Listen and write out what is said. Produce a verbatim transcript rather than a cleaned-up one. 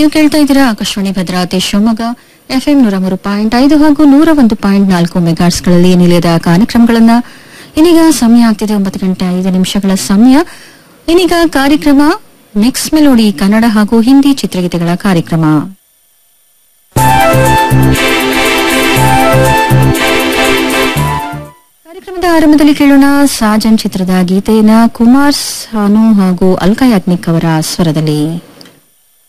ನೀವು ಕೇಳ್ತಾ ಇದ್ದೀರಾ ಆಕಾಶವಾಣಿ ಭದ್ರಾವತಿ ಶಿವಮೊಗ್ಗ ಎಫ್ಎಂ ನೂರ ಮೂರು ಪಾಯಿಂಟ್ ಐದು ಹಾಗೂ ನೂರ ಒಂದು ಪಾಯಿಂಟ್ ನಾಲ್ಕು ಮೆಗಾಟ್ಸ್ಗಳಲ್ಲಿ ನಿಲಯದ ಕಾರ್ಯಕ್ರಮಗಳನ್ನ. ಇನ್ನೀಗ ಸಮಯ ಆಗ್ತಿದೆ ಒಂಬತ್ತು ಗಂಟೆ ಐದು ನಿಮಿಷಗಳ ಸಮಯ. ಇನ್ನೀಗ ಕಾರ್ಯಕ್ರಮ ನೆಕ್ಸ್ಟ್ ಮೆಲೋಡಿ ಕನ್ನಡ ಹಾಗೂ ಹಿಂದಿ ಚಿತ್ರಗೀತೆಗಳ ಕಾರ್ಯಕ್ರಮ. ಕಾರ್ಯಕ್ರಮದ ಆರಂಭದಲ್ಲಿ ಕೇಳೋಣ ಸಾಜನ್ ಚಿತ್ರದ ಗೀತೆಯನ್ನ ಕುಮಾರ್ ಸಾನು ಹಾಗೂ ಅಲ್ಕಾ ಯಾಜ್ನಿಕ್ ಅವರ ಸ್ವರದಲ್ಲಿ.